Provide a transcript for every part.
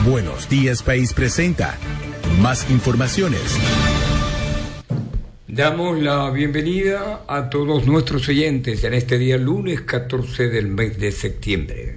Buenos Días País presenta más informaciones. Damos la bienvenida a todos nuestros oyentes en este día lunes 14 del mes de septiembre.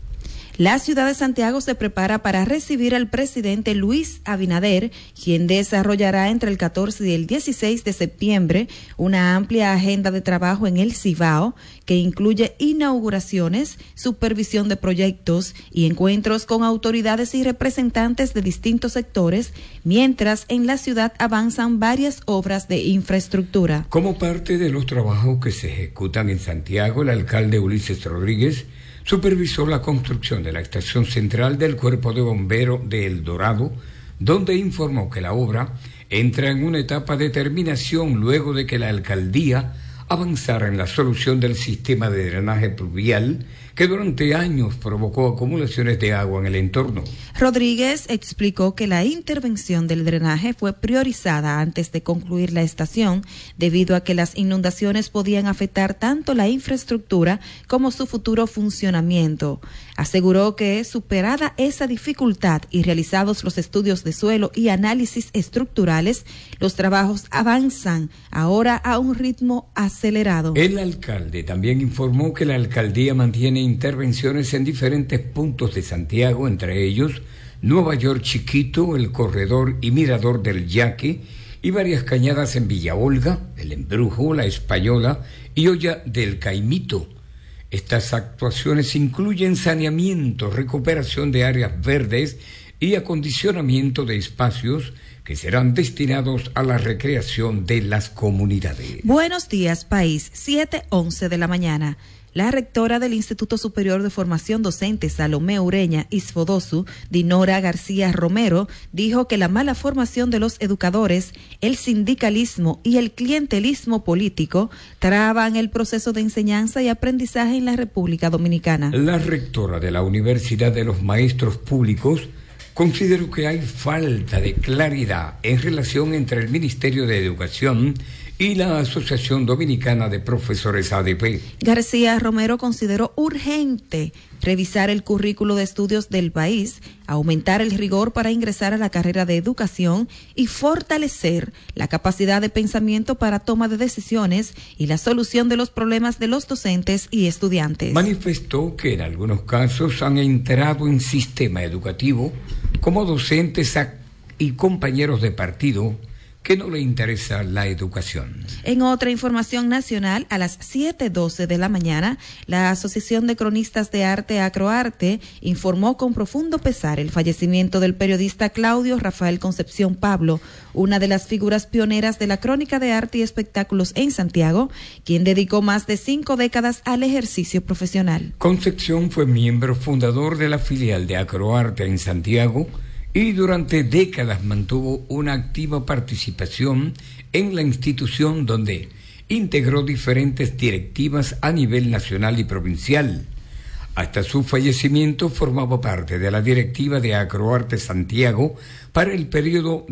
La ciudad de Santiago se prepara para recibir al presidente Luis Abinader, quien desarrollará entre el 14 y el 16 de septiembre una amplia agenda de trabajo en el Cibao, que incluye inauguraciones, supervisión de proyectos y encuentros con autoridades y representantes de distintos sectores, mientras en la ciudad avanzan varias obras de infraestructura. Como parte de los trabajos que se ejecutan en Santiago, el alcalde Ulises Rodríguez supervisó la construcción de la estación central del Cuerpo de Bomberos de El Dorado, donde informó que la obra entra en una etapa de terminación luego de que la alcaldía avanzara en la solución del sistema de drenaje pluvial que durante años provocó acumulaciones de agua en el entorno. Rodríguez explicó que la intervención del drenaje fue priorizada antes de concluir la estación, debido a que las inundaciones podían afectar tanto la infraestructura como su futuro funcionamiento. Aseguró que, superada esa dificultad y realizados los estudios de suelo y análisis estructurales, los trabajos avanzan ahora a un ritmo acelerado. El alcalde también informó que la alcaldía mantiene intervenciones en diferentes puntos de Santiago, entre ellos Nueva York Chiquito, el Corredor y Mirador del Yaque, y varias cañadas en Villa Olga, El Embrujo, La Española y Olla del Caimito. Estas actuaciones incluyen saneamiento, recuperación de áreas verdes y acondicionamiento de espacios que serán destinados a la recreación de las comunidades. Buenos días, país, 7:11 de la mañana. La rectora del Instituto Superior de Formación Docente Salomé Ureña Isfodosu, Dinora García Romero, dijo que la mala formación de los educadores, el sindicalismo y el clientelismo político traban el proceso de enseñanza y aprendizaje en la República Dominicana. La rectora de la Universidad de los Maestros Públicos consideró que hay falta de claridad en relación entre el Ministerio de Educación y la Asociación Dominicana de Profesores ADP. García Romero consideró urgente revisar el currículo de estudios del país, aumentar el rigor para ingresar a la carrera de educación y fortalecer la capacidad de pensamiento para toma de decisiones y la solución de los problemas de los docentes y estudiantes. Manifestó que en algunos casos han entrado en sistema educativo como docentes y compañeros de partido que no le interesa la educación. En otra información nacional, a las 7:12 de la mañana, la Asociación de Cronistas de Arte Acroarte informó con profundo pesar el fallecimiento del periodista Claudio Rafael Concepción Pablo, una de las figuras pioneras de la crónica de arte y espectáculos en Santiago, quien dedicó más de 5 décadas al ejercicio profesional. Concepción fue miembro fundador de la filial de Acroarte en Santiago, y durante décadas mantuvo una activa participación en la institución, donde integró diferentes directivas a nivel nacional y provincial. Hasta su fallecimiento formaba parte de la directiva de Acroarte Santiago para el periodo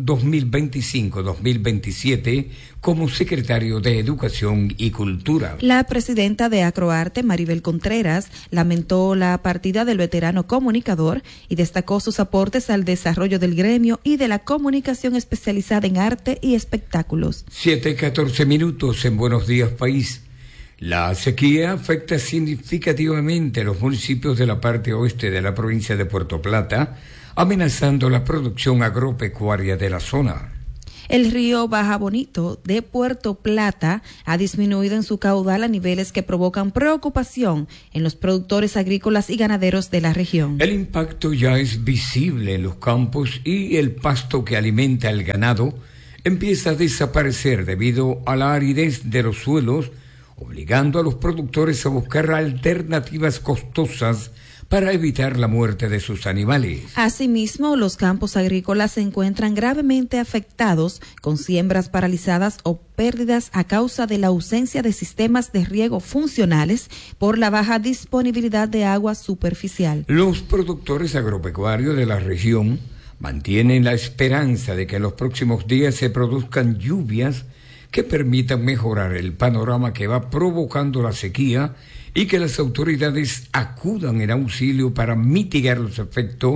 2025-2027 como secretario de Educación y Cultura. La presidenta de Acroarte, Maribel Contreras, lamentó la partida del veterano comunicador y destacó sus aportes al desarrollo del gremio y de la comunicación especializada en arte y espectáculos. 7:14 minutos en Buenos Días País. La sequía afecta significativamente a los municipios de la parte oeste de la provincia de Puerto Plata, amenazando la producción agropecuaria de la zona. El río Baja Bonito de Puerto Plata ha disminuido en su caudal a niveles que provocan preocupación en los productores agrícolas y ganaderos de la región. El impacto ya es visible en los campos y el pasto que alimenta el ganado empieza a desaparecer debido a la aridez de los suelos, obligando a los productores a buscar alternativas costosas para evitar la muerte de sus animales. Asimismo, los campos agrícolas se encuentran gravemente afectados, con siembras paralizadas o pérdidas a causa de la ausencia de sistemas de riego funcionales por la baja disponibilidad de agua superficial. Los productores agropecuarios de la región mantienen la esperanza de que en los próximos días se produzcan lluvias que permitan mejorar el panorama que va provocando la sequía y que las autoridades acudan en auxilio para mitigar los efectos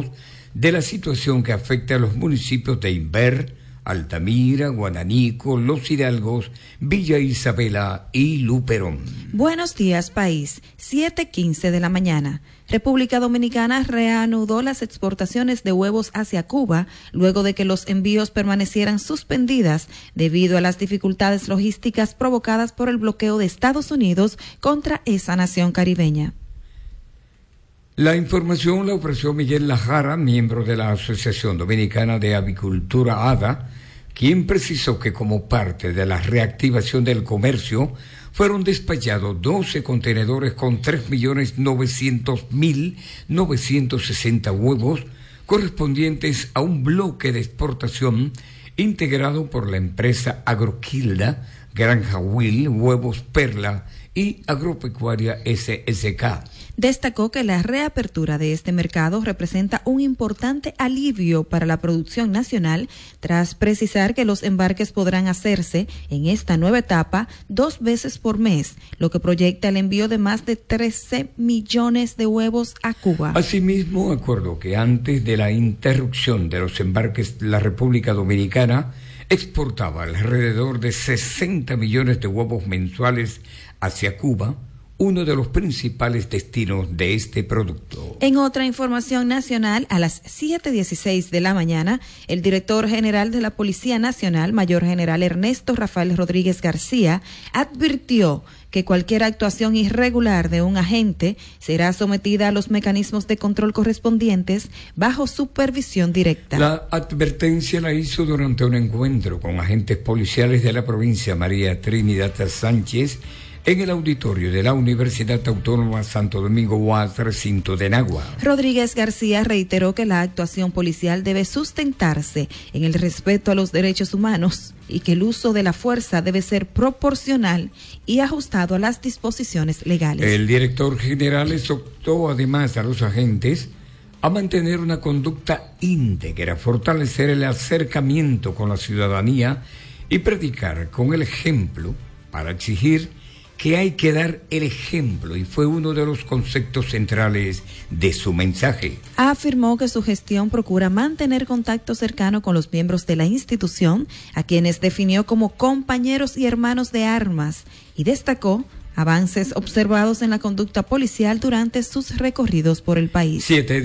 de la situación que afecta a los municipios de Inver, Altamira, Guananico, Los Hidalgos, Villa Isabela y Luperón. Buenos días, país. 7:15 de la mañana. República Dominicana reanudó las exportaciones de huevos hacia Cuba luego de que los envíos permanecieran suspendidas debido a las dificultades logísticas provocadas por el bloqueo de Estados Unidos contra esa nación caribeña. La información la ofreció Miguel Lajara, miembro de la Asociación Dominicana de Avicultura ADA, quien precisó que como parte de la reactivación del comercio fueron despachados 12 contenedores con 3.900.960 huevos correspondientes a un bloque de exportación integrado por la empresa Agroquilda, Granja Will, Huevos Perla y Agropecuaria SSK. Destacó que la reapertura de este mercado representa un importante alivio para la producción nacional, tras precisar que los embarques podrán hacerse en esta nueva etapa 2 veces por mes, lo que proyecta el envío de más de 13 millones de huevos a Cuba. Asimismo, acordó que antes de la interrupción de los embarques, la República Dominicana exportaba alrededor de 60 millones de huevos mensuales hacia Cuba, uno de los principales destinos de este producto. En otra información nacional, a las 7:16 de la mañana, el director general de la Policía Nacional, Mayor General Ernesto Rafael Rodríguez García, advirtió que cualquier actuación irregular de un agente será sometida a los mecanismos de control correspondientes bajo supervisión directa. La advertencia la hizo durante un encuentro con agentes policiales de la provincia María Trinidad Sánchez en el auditorio de la Universidad Autónoma Santo Domingo UAS, recinto de Nagua. Rodríguez García reiteró que la actuación policial debe sustentarse en el respeto a los derechos humanos y que el uso de la fuerza debe ser proporcional y ajustado a las disposiciones legales. El director general exhortó además a los agentes a mantener una conducta íntegra, fortalecer el acercamiento con la ciudadanía y predicar con el ejemplo para exigir que hay que dar el ejemplo, y fue uno de los conceptos centrales de su mensaje. Afirmó que su gestión procura mantener contacto cercano con los miembros de la institución, a quienes definió como compañeros y hermanos de armas, y destacó avances observados en la conducta policial durante sus recorridos por el país.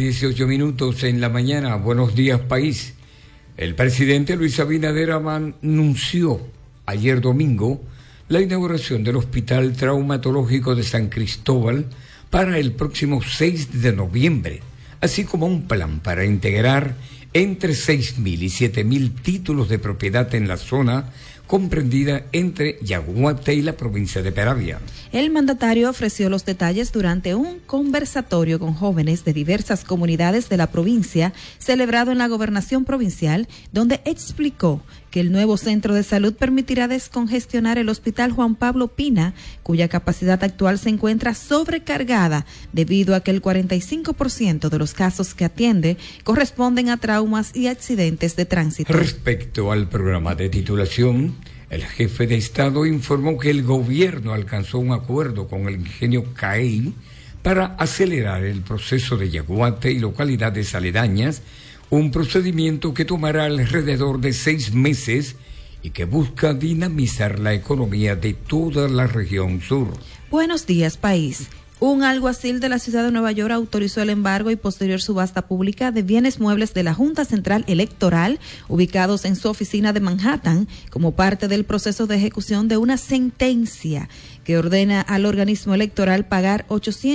7:18 en la mañana. Buenos días, país. El presidente Luis Abinader anunció ayer domingo la inauguración del Hospital Traumatológico de San Cristóbal para el próximo 6 de noviembre, así como un plan para integrar entre 6.000 y 7.000 títulos de propiedad en la zona comprendida entre Yaguate y la provincia de Peravia. El mandatario ofreció los detalles durante un conversatorio con jóvenes de diversas comunidades de la provincia celebrado en la gobernación provincial, donde explicó que el nuevo centro de salud permitirá descongestionar el Hospital Juan Pablo Pina, cuya capacidad actual se encuentra sobrecargada debido a que el 45% de los casos que atiende corresponden a traumas y accidentes de tránsito. Respecto al programa de titulación, el jefe de Estado informó que el gobierno alcanzó un acuerdo con el ingenio CAEI para acelerar el proceso de Yaguate y localidades aledañas, un procedimiento que tomará alrededor de 6 meses y que busca dinamizar la economía de toda la región sur. Buenos días, país. Un alguacil de la ciudad de Nueva York autorizó el embargo y posterior subasta pública de bienes muebles de la Junta Central Electoral ubicados en su oficina de Manhattan como parte del proceso de ejecución de una sentencia que ordena al organismo electoral pagar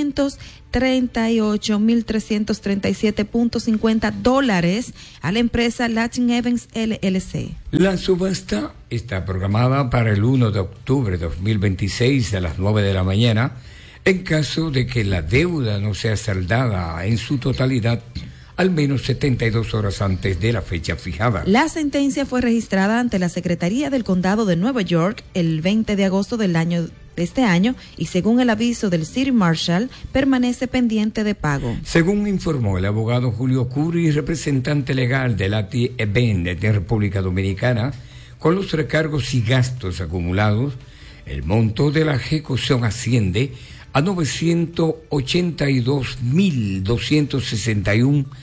$838,337.50 a la empresa Latin Events LLC. La subasta está programada para el 1 de octubre de 2026 a las 9 de la mañana. En caso de que la deuda no sea saldada en su totalidad, al menos 72 horas antes de la fecha fijada. La sentencia fue registrada ante la Secretaría del Condado de Nueva York el 20 de agosto de este año y según el aviso del City Marshal, permanece pendiente de pago. Según informó el abogado Julio Curi, representante legal de Latin Events de República Dominicana, con los recargos y gastos acumulados, el monto de la ejecución asciende a $982,261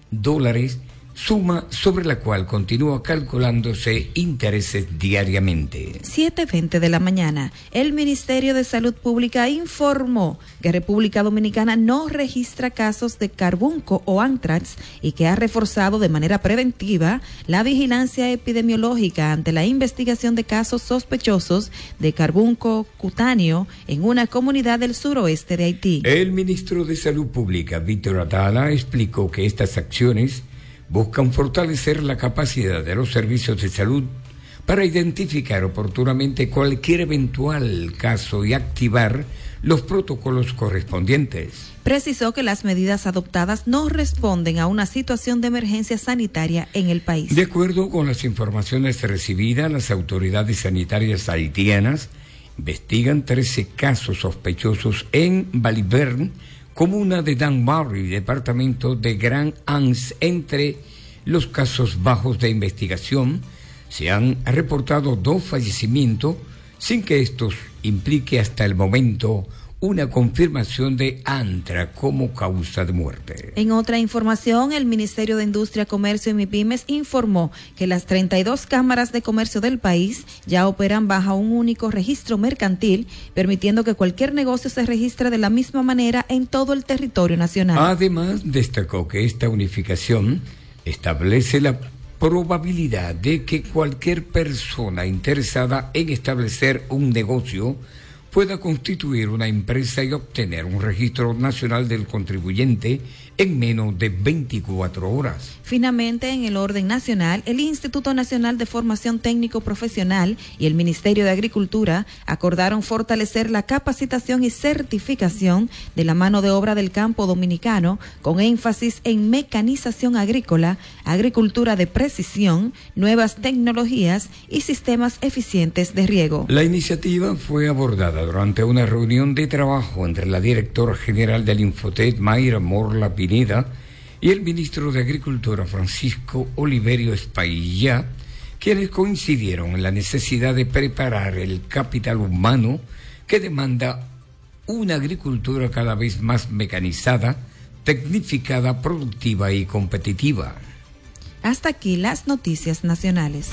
suma sobre la cual continúa calculándose intereses diariamente. 7:20 de la mañana. El Ministerio de Salud Pública informó que República Dominicana no registra casos de carbunco o anthrax y que ha reforzado de manera preventiva la vigilancia epidemiológica ante la investigación de casos sospechosos de carbunco cutáneo en una comunidad del suroeste de Haití. El ministro de Salud Pública, Víctor Atala, explicó que estas acciones buscan fortalecer la capacidad de los servicios de salud para identificar oportunamente cualquier eventual caso y activar los protocolos correspondientes. Precisó que las medidas adoptadas no responden a una situación de emergencia sanitaria en el país. De acuerdo con las informaciones recibidas, las autoridades sanitarias haitianas investigan 13 casos sospechosos en Baliverne, comuna de Danbury, departamento de Grand Anse. Entre los casos bajos de investigación se han reportado 2 fallecimientos, sin que esto implique hasta el momento una confirmación de anthrax como causa de muerte. En otra información, el Ministerio de Industria, Comercio y MIPYMES informó que las 32 cámaras de comercio del país ya operan bajo un único registro mercantil, permitiendo que cualquier negocio se registre de la misma manera en todo el territorio nacional. Además, destacó que esta unificación establece la probabilidad de que cualquier persona interesada en establecer un negocio pueda constituir una empresa y obtener un registro nacional del contribuyente en menos de 24 horas. Finalmente, en el orden nacional, el Instituto Nacional de Formación Técnico Profesional y el Ministerio de Agricultura acordaron fortalecer la capacitación y certificación de la mano de obra del campo dominicano, con énfasis en mecanización agrícola, agricultura de precisión, nuevas tecnologías y sistemas eficientes de riego. La iniciativa fue abordada durante una reunión de trabajo entre la directora general del Infotet, Mayra Morla Pineda, y el ministro de Agricultura, Francisco Oliverio Espaillá, quienes coincidieron en la necesidad de preparar el capital humano que demanda una agricultura cada vez más mecanizada, tecnificada, productiva y competitiva. Hasta aquí las noticias nacionales.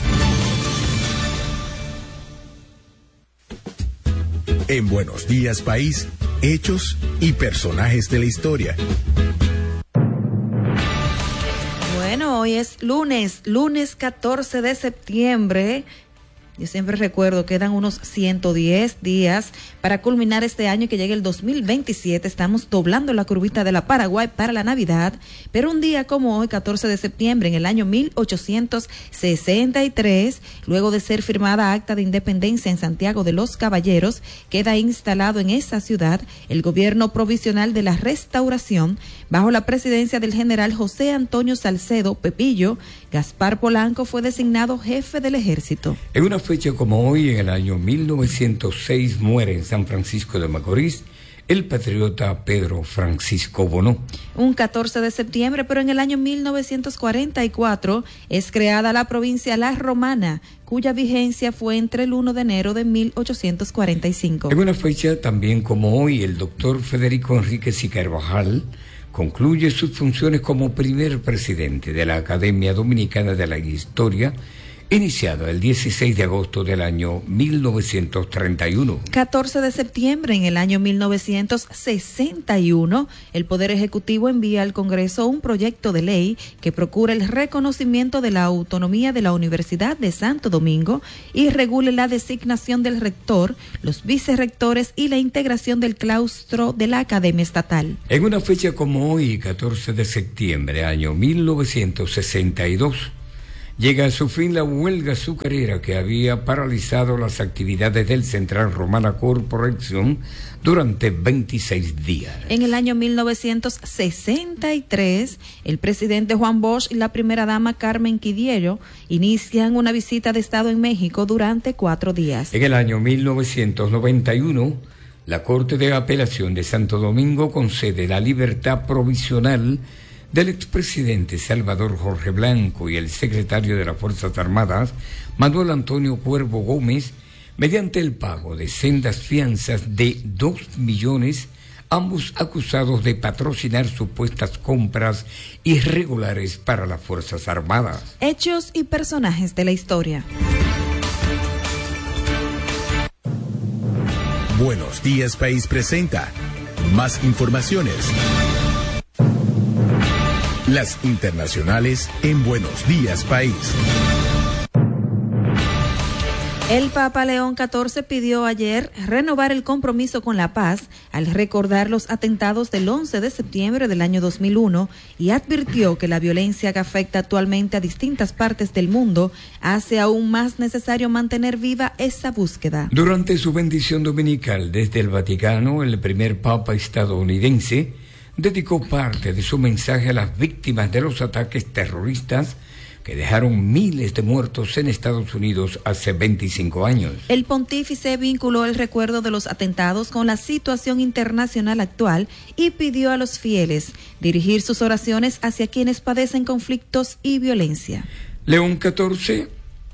En Buenos Días País, hechos y personajes de la historia. Bueno, hoy es lunes 14 de septiembre. Yo siempre recuerdo, quedan unos 110 días para culminar este año y que llegue el 2027. Estamos doblando la curvita de la Paraguay para la Navidad, pero un día como hoy, 14 de septiembre, en el año 1863, luego de ser firmada Acta de Independencia en Santiago de los Caballeros, queda instalado en esa ciudad el gobierno provisional de la Restauración, bajo la presidencia del general José Antonio Salcedo Pepillo. Gaspar Polanco fue designado jefe del ejército. En una fecha como hoy, en el año 1906, muere en San Francisco de Macorís el patriota Pedro Francisco Bonó. Un 14 de septiembre, pero en el año 1944, es creada la provincia La Romana, cuya vigencia fue entre el 1 de enero de 1845. En una fecha también como hoy, el doctor Federico Enríquez y Carvajal concluye sus funciones como primer presidente de la Academia Dominicana de la Historia, iniciado el 16 de agosto del año 1931. 14 de septiembre, en el año 1961, el Poder Ejecutivo envía al Congreso un proyecto de ley que procura el reconocimiento de la autonomía de la Universidad de Santo Domingo y regule la designación del rector, los vicerrectores y la integración del claustro de la Academia Estatal. En una fecha como hoy, 14 de septiembre, año 1962, llega a su fin la huelga azucarera que había paralizado las actividades del Central Romana Corporation durante 26 días. En el año 1963, el presidente Juan Bosch y la primera dama Carmen Quidiello inician una visita de Estado en México durante 4 días. En el año 1991, la Corte de Apelación de Santo Domingo concede la libertad provisional del expresidente Salvador Jorge Blanco y el secretario de las Fuerzas Armadas, Manuel Antonio Cuervo Gómez, mediante el pago de sendas fianzas de 2 millones ambos acusados de patrocinar supuestas compras irregulares para las Fuerzas Armadas. Hechos y personajes de la historia. Buenos Días País presenta más informaciones. Las internacionales en Buenos Días País. El Papa León XIV pidió ayer renovar el compromiso con la paz al recordar los atentados del 11 de septiembre del año 2001 y advirtió que la violencia que afecta actualmente a distintas partes del mundo hace aún más necesario mantener viva esa búsqueda. Durante su bendición dominical desde el Vaticano, el primer Papa estadounidense dedicó parte de su mensaje a las víctimas de los ataques terroristas que dejaron miles de muertos en Estados Unidos hace 25 años. El pontífice vinculó el recuerdo de los atentados con la situación internacional actual y pidió a los fieles dirigir sus oraciones hacia quienes padecen conflictos y violencia. León XIV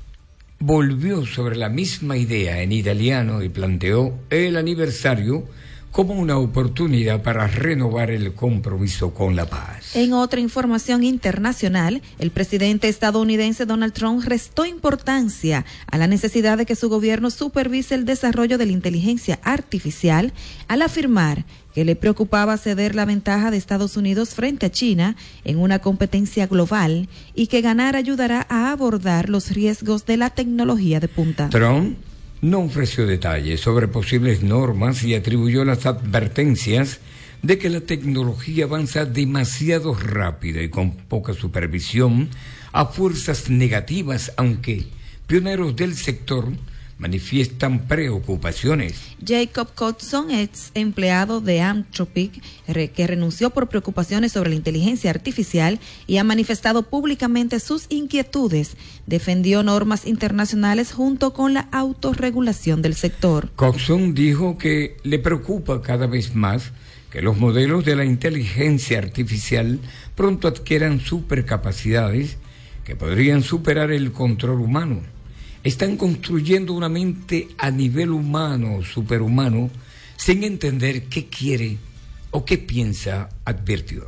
volvió sobre la misma idea en italiano y planteó el aniversario como una oportunidad para renovar el compromiso con la paz. En otra información internacional, el presidente estadounidense Donald Trump restó importancia a la necesidad de que su gobierno supervise el desarrollo de la inteligencia artificial al afirmar que le preocupaba ceder la ventaja de Estados Unidos frente a China en una competencia global y que ganar ayudará a abordar los riesgos de la tecnología de punta. Trump no ofreció detalles sobre posibles normas y atribuyó las advertencias de que la tecnología avanza demasiado rápida y con poca supervisión a fuerzas negativas, aunque pioneros del sector manifiestan preocupaciones. Jacob Codson, ex empleado de Anthropic, que renunció por preocupaciones sobre la inteligencia artificial y ha manifestado públicamente sus inquietudes, defendió normas internacionales junto con la autorregulación del sector. Codson dijo que le preocupa cada vez más que los modelos de la inteligencia artificial pronto adquieran supercapacidades que podrían superar el control humano. Están construyendo una mente a nivel humano, superhumano, sin entender qué quiere o qué piensa, advirtió.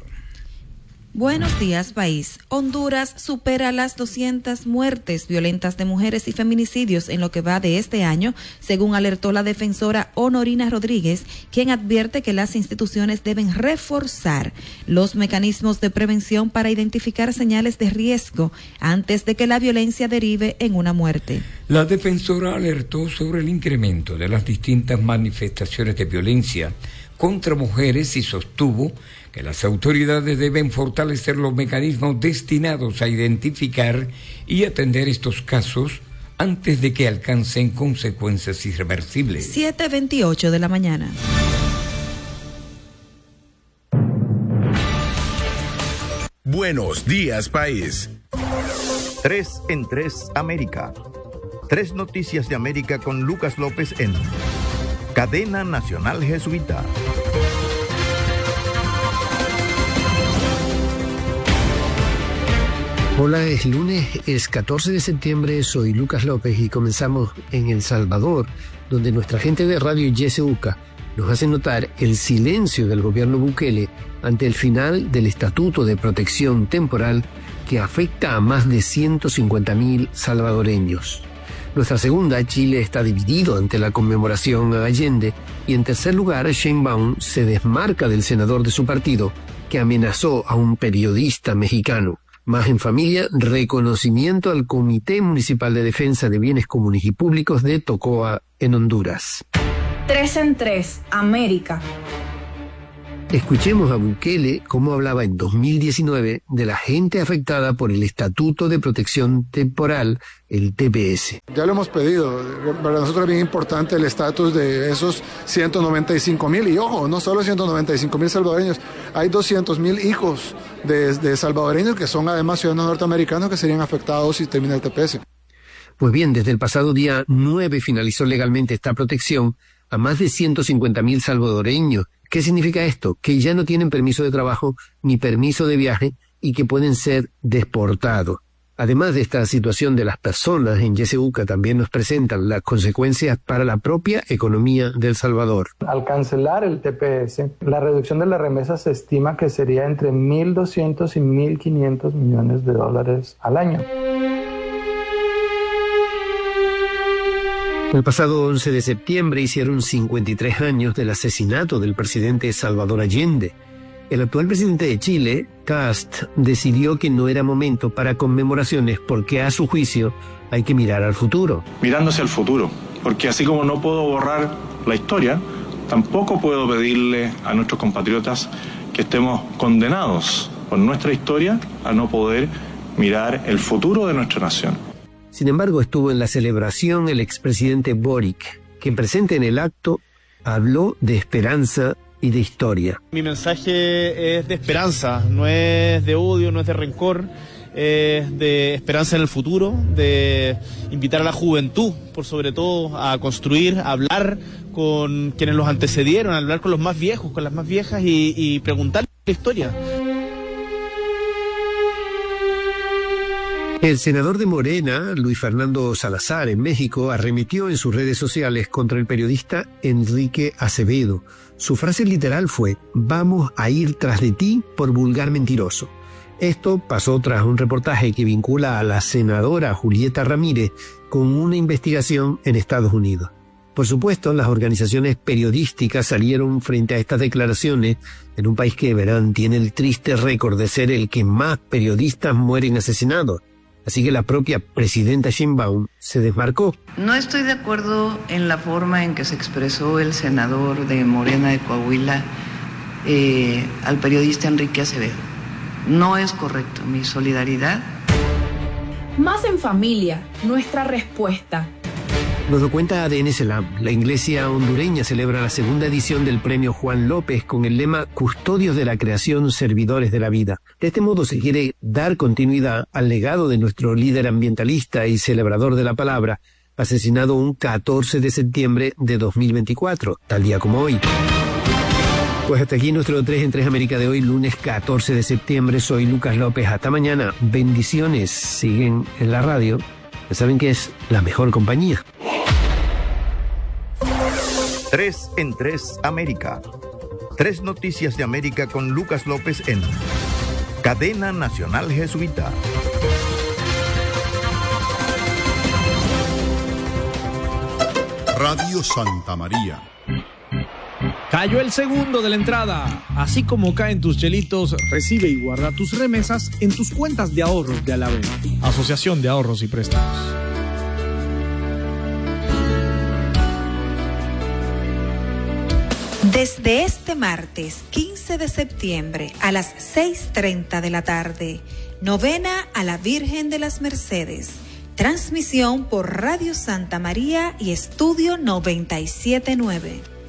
Buenos días, país. Honduras supera las 200 muertes violentas de mujeres y feminicidios en lo que va de este año, según alertó la defensora Honorina Rodríguez, quien advierte que las instituciones deben reforzar los mecanismos de prevención para identificar señales de riesgo antes de que la violencia derive en una muerte. La defensora alertó sobre el incremento de las distintas manifestaciones de violencia contra mujeres y sostuvo que las autoridades deben fortalecer los mecanismos destinados a identificar y atender estos casos antes de que alcancen consecuencias irreversibles. 7:28 de la mañana. Buenos Días País. 3 en 3 América. 3 noticias de América con Lucas López en Cadena Nacional Jesuita. Hola, es lunes, es 14 de septiembre, soy Lucas López y comenzamos en El Salvador, donde nuestra gente de Radio YSUCA nos hace notar el silencio del gobierno Bukele ante el final del Estatuto de Protección Temporal que afecta a más de 150.000 salvadoreños. Nuestra segunda, Chile está dividido ante la conmemoración a Allende, y en tercer lugar, Sheinbaum se desmarca del senador de su partido que amenazó a un periodista mexicano. Más en familia, reconocimiento al Comité Municipal de Defensa de Bienes Comunes y Públicos de Tocoa, en Honduras. 3 en 3, América. Escuchemos a Bukele cómo hablaba en 2019 de la gente afectada por el Estatuto de Protección Temporal, el TPS. Ya lo hemos pedido, para nosotros es bien importante el estatus de esos 195.000, y ojo, no solo 195.000 salvadoreños, hay 200.000 hijos de salvadoreños que son además ciudadanos norteamericanos que serían afectados si termina el TPS. Pues bien, desde el pasado día 9 finalizó legalmente esta protección a más de 150.000 salvadoreños. ¿Qué significa esto? Que ya no tienen permiso de trabajo ni permiso de viaje y que pueden ser deportados. Además de esta situación de las personas, en YesEUCA también nos presentan las consecuencias para la propia economía de El Salvador. Al cancelar el TPS, la reducción de las remesas se estima que sería entre 1.200 y 1.500 millones de dólares al año. El pasado 11 de septiembre hicieron 53 años del asesinato del presidente Salvador Allende. El actual presidente de Chile, Kast, decidió que no era momento para conmemoraciones porque, a su juicio, hay que mirar al futuro. Mirándose al futuro, porque así como no puedo borrar la historia, tampoco puedo pedirle a nuestros compatriotas que estemos condenados por nuestra historia a no poder mirar el futuro de nuestra nación. Sin embargo, estuvo en la celebración el expresidente Boric, quien presente en el acto habló de esperanza y de historia. Mi mensaje es de esperanza, no es de odio, no es de rencor, es de esperanza en el futuro, de invitar a la juventud, por sobre todo, a construir, a hablar con quienes los antecedieron, a hablar con los más viejos, con las más viejas y preguntar la historia. El senador de Morena, Luis Fernando Salazar, en México, arremetió en sus redes sociales contra el periodista Enrique Acevedo. Su frase literal fue: "Vamos a ir tras de ti por vulgar mentiroso". Esto pasó tras un reportaje que vincula a la senadora Julieta Ramírez con una investigación en Estados Unidos. Por supuesto, las organizaciones periodísticas salieron frente a estas declaraciones en un país que, verán, tiene el triste récord de ser el que más periodistas mueren asesinados. Así que la propia presidenta Sheinbaum se desmarcó. No estoy de acuerdo en la forma en que se expresó el senador de Morena de Coahuila al periodista Enrique Acevedo. No es correcto. Mi solidaridad. Más en familia, nuestra respuesta. Nos lo cuenta ADN Selam. La iglesia hondureña celebra la segunda edición del premio Juan López con el lema Custodios de la Creación, Servidores de la Vida. De este modo se quiere dar continuidad al legado de nuestro líder ambientalista y celebrador de la palabra, asesinado un 14 de septiembre de 2024, tal día como hoy. Pues hasta aquí nuestro 3 en 3 América de hoy, lunes 14 de septiembre. Soy Lucas López. Hasta mañana. Bendiciones. Siguen en la radio. Ya saben que es la mejor compañía. 3 en 3 América. 3 noticias de América con Lucas López en Cadena Nacional Jesuita. Radio Santa María. Cayó el segundo de la entrada. Así como caen tus chelitos, recibe y guarda tus remesas en tus cuentas de ahorros de Alavés, Asociación de Ahorros y Préstamos. Desde este martes 15 de septiembre a las 6:30 de la tarde, novena a la Virgen de las Mercedes. Transmisión por Radio Santa María y Estudio 97.9.